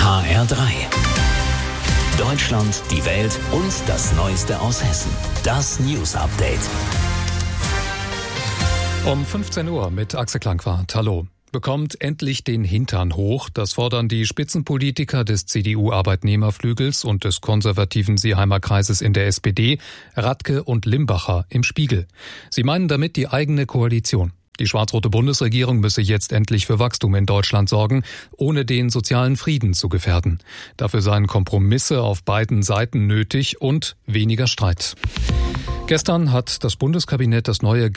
HR3. Deutschland, die Welt und das Neueste aus Hessen. Das News Update. Um 15 Uhr mit Axel Klangwart. Hallo. Bekommt endlich den Hintern hoch. Das fordern die Spitzenpolitiker des CDU-Arbeitnehmerflügels und des konservativen Seeheimer Kreises in der SPD, Radke und Limbacher, im Spiegel. Sie meinen damit die eigene Koalition. Die schwarz-rote Bundesregierung müsse jetzt endlich für Wachstum in Deutschland sorgen, ohne den sozialen Frieden zu gefährden. Dafür seien Kompromisse auf beiden Seiten nötig und weniger Streit. Gestern hat das Bundeskabinett das neue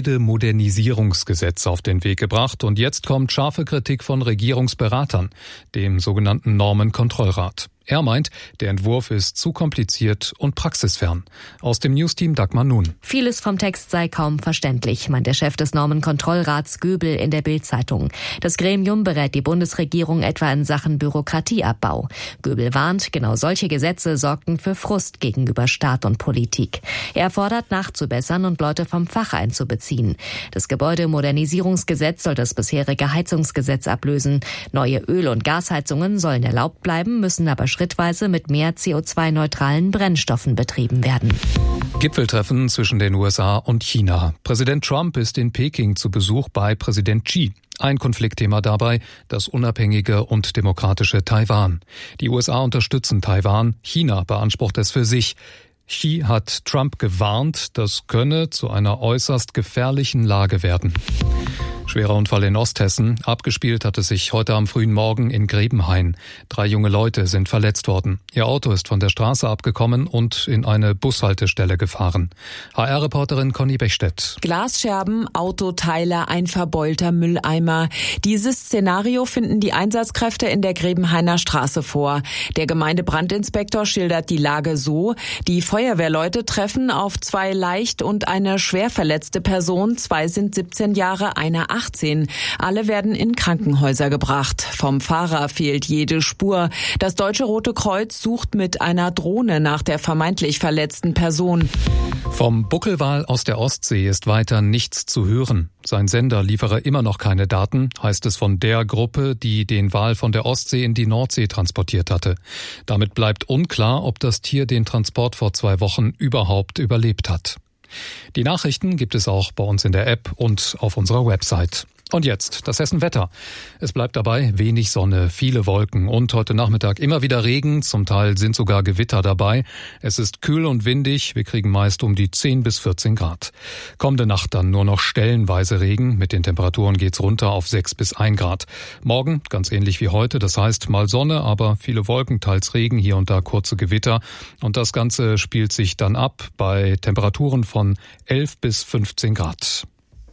Gebäudemodernisierungsgesetz auf den Weg gebracht und jetzt kommt scharfe Kritik von Regierungsberatern, dem sogenannten Normenkontrollrat. Er meint, der Entwurf ist zu kompliziert und praxisfern. Aus dem Newsteam Dagmar Nun. Vieles vom Text sei kaum verständlich, meint der Chef des Normenkontrollrats Göbel in der Bild-Zeitung. Das Gremium berät die Bundesregierung etwa in Sachen Bürokratieabbau. Göbel warnt, genau solche Gesetze sorgten für Frust gegenüber Staat und Politik. Er fordert, nachzubessern und Leute vom Fach einzubeziehen. Das Gebäudemodernisierungsgesetz soll das bisherige Heizungsgesetz ablösen. Neue Öl- und Gasheizungen sollen erlaubt bleiben, müssen aber schrittweise mit mehr CO2-neutralen Brennstoffen betrieben werden. Gipfeltreffen zwischen den USA und China. Präsident Trump ist in Peking zu Besuch bei Präsident Xi. Ein Konfliktthema dabei, das unabhängige und demokratische Taiwan. Die USA unterstützen Taiwan, China beansprucht es für sich. Xi hat Trump gewarnt, das könne zu einer äußerst gefährlichen Lage werden. Schwerer Unfall in Osthessen. Abgespielt hat es sich heute am frühen Morgen in Grebenhain. 3 junge Leute sind verletzt worden. Ihr Auto ist von der Straße abgekommen und in eine Bushaltestelle gefahren. HR-Reporterin Conny Bechstedt. Glasscherben, Autoteile, ein verbeulter Mülleimer. Dieses Szenario finden die Einsatzkräfte in der Grebenhainer Straße vor. Der Gemeindebrandinspektor schildert die Lage so: Die Feuerwehrleute treffen auf 2 leicht und eine schwer verletzte Person. 2 sind 17 Jahre, einer 18. Alle werden in Krankenhäuser gebracht. Vom Fahrer fehlt jede Spur. Das Deutsche Rote Kreuz sucht mit einer Drohne nach der vermeintlich verletzten Person. Vom Buckelwal aus der Ostsee ist weiter nichts zu hören. Sein Sender liefere immer noch keine Daten, heißt es von der Gruppe, die den Wal von der Ostsee in die Nordsee transportiert hatte. Damit bleibt unklar, ob das Tier den Transport vor 2 Wochen überhaupt überlebt hat. Die Nachrichten gibt es auch bei uns in der App und auf unserer Website. Und jetzt das Hessen-Wetter. Es bleibt dabei wenig Sonne, viele Wolken und heute Nachmittag immer wieder Regen. Zum Teil sind sogar Gewitter dabei. Es ist kühl und windig. Wir kriegen meist um die 10 bis 14 Grad. Kommende Nacht dann nur noch stellenweise Regen. Mit den Temperaturen geht's runter auf 6 bis 1 Grad. Morgen ganz ähnlich wie heute. Das heißt mal Sonne, aber viele Wolken, teils Regen, hier und da kurze Gewitter. Und das Ganze spielt sich dann ab bei Temperaturen von 11 bis 15 Grad.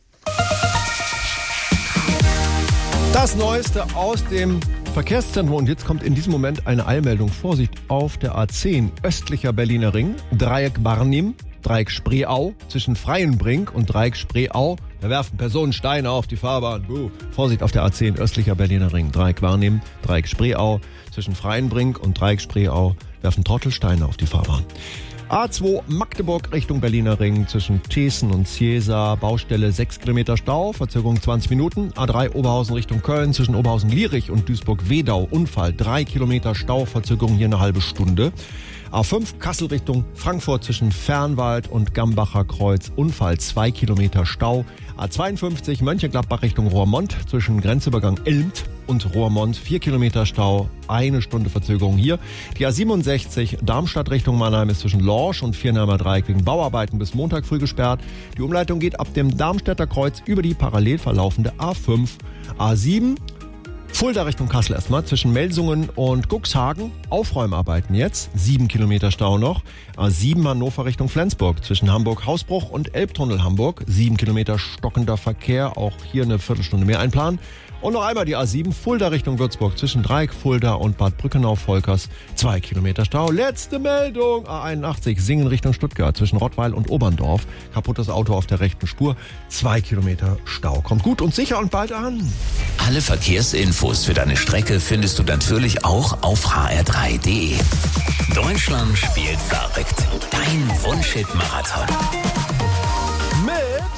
Das Neueste aus dem Verkehrszentrum. Und jetzt kommt in diesem Moment eine Eilmeldung. Vorsicht auf der A10 östlicher Berliner Ring, Dreieck Barnim, Dreieck Spreeau, zwischen Freienbrink und Dreieck Spreeau. Da werfen Personen Steine auf die Fahrbahn. Vorsicht auf der A10 östlicher Berliner Ring, Dreieck Barnim, Dreieck Spreeau, zwischen Freienbrink und Dreieck Spreeau werfen Trottel Steine auf die Fahrbahn. A2 Magdeburg Richtung Berliner Ring zwischen Thesen und Ciesa, Baustelle 6 Kilometer Stau, Verzögerung 20 Minuten. A3 Oberhausen Richtung Köln zwischen Oberhausen-Lierich und Duisburg-Wedau, Unfall 3 Kilometer Stau, Verzögerung hier eine halbe Stunde. A5 Kassel Richtung Frankfurt zwischen Fernwald und Gambacher Kreuz, Unfall 2 Kilometer Stau. A52 Mönchengladbach Richtung Roermond zwischen Grenzübergang Elmt und Roermond 4 Kilometer Stau, 1 Stunde Verzögerung hier. Die A67 Darmstadt Richtung Mannheim ist zwischen Lorsch und Viernheimer Dreieck wegen Bauarbeiten bis Montag früh gesperrt. Die Umleitung geht ab dem Darmstädter Kreuz über die parallel verlaufende A5. A7 Fulda Richtung Kassel erstmal, zwischen Melsungen und Cuxhagen. Aufräumarbeiten jetzt, 7 Kilometer Stau noch. A7 Hannover Richtung Flensburg, zwischen Hamburg-Hausbruch und Elbtunnel Hamburg. 7 Kilometer stockender Verkehr, auch hier eine Viertelstunde mehr einplanen. Und noch einmal die A7 Fulda Richtung Würzburg, zwischen Dreieck, Fulda und Bad Brückenau-Volkers. 2 Kilometer Stau. Letzte Meldung, A81 Singen Richtung Stuttgart, zwischen Rottweil und Oberndorf. Kaputtes Auto auf der rechten Spur. 2 Kilometer Stau. Kommt gut und sicher und bald an. Alle Verkehrsinfos für deine Strecke findest du natürlich auch auf hr3.de. Deutschland spielt verrückt. Dein Wunschhit-Marathon. Mit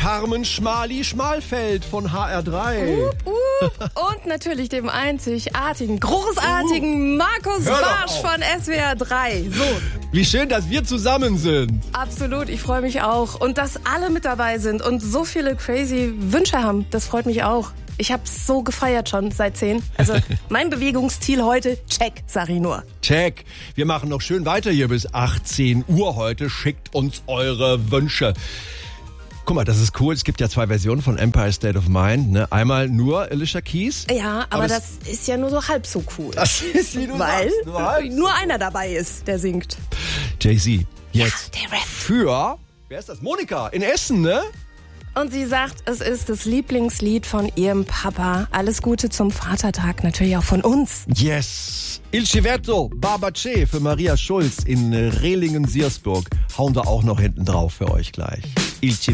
Carmen Schmali-Schmalfeld von HR3. Und natürlich dem einzigartigen, großartigen Markus Barsch von SWR 3. So. Wie schön, dass wir zusammen sind. Absolut, ich freue mich auch. Und dass alle mit dabei sind und so viele crazy Wünsche haben, das freut mich auch. Ich hab's so gefeiert schon seit 10. Also mein Bewegungsziel heute, check, sag ich nur. Check. Wir machen noch schön weiter hier bis 18 Uhr heute. Schickt uns eure Wünsche. Guck mal, das ist cool. Es gibt ja 2 Versionen von Empire State of Mind. Ne? Einmal nur Alicia Keys. Ja, aber das ist ja nur so halb so cool. Das ist, wie du Weil sagst, nur einer dabei ist, der singt. Jay-Z, jetzt der Rap. für, wer ist das? Monika in Essen, ne? Und sie sagt, es ist das Lieblingslied von ihrem Papa. Alles Gute zum Vatertag, natürlich auch von uns. Yes. Il Civetto, Barbace für Maria Schulz in Rehlingen-Siersburg. Hauen wir auch noch hinten drauf für euch gleich. Il